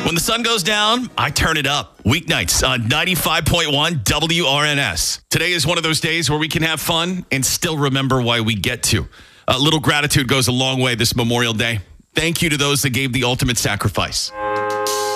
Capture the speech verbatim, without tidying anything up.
When the sun goes down, I turn it up. Weeknights on ninety-five point one W R N S. Today is one of those days where we can have fun and still remember why we get to. A little gratitude goes a long way this Memorial Day. Thank you to those that gave the ultimate sacrifice.